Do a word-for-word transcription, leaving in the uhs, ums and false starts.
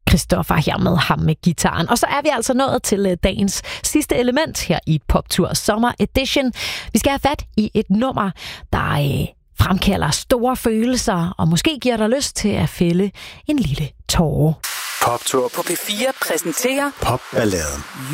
Christoffer her med ham med gitaren. Og så er vi altså nået til dagens sidste element her i Poptur Sommer Edition. Vi skal have fat i et nummer, der øh, fremkalder store følelser, og måske giver dig lyst til at fælde en lille tåre. Poptur på P fire præsenterer Popballaden.